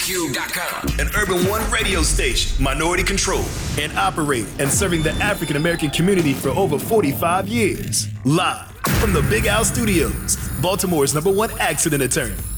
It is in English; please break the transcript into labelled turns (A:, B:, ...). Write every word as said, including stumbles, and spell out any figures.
A: Cube dot com.
B: An Urban One radio station, minority controlled, and operated and serving the African American community for over forty-five years. Live from the Big Al Studios, Baltimore's number one accident attorney.